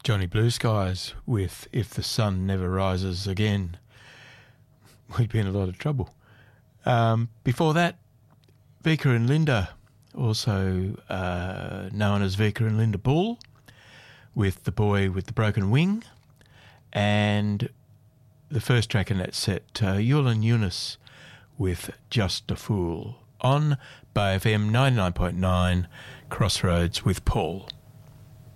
Johnny Blue Skies with If the Sun Never Rises Again. We'd be in a lot of trouble. Before that, Vika and Linda, also known as Vika and Linda Bull, with The Boy with the Broken Wing. And the first track in that set, Yulin Yunus with Just a Fool, on Bay FM 99.9, Crossroads with Paul.